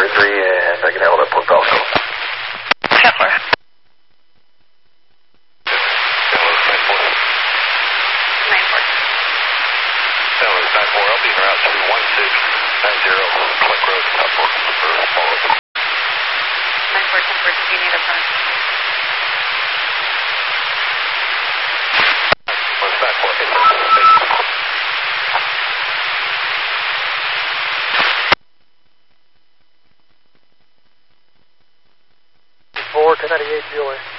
and I can handle that point also. Kepler. I'll be en route to 1690 Plank Road, Southport, for follow-up. 9410, do you need a phone? What's that for? Thank you. 4, 1098, GOA.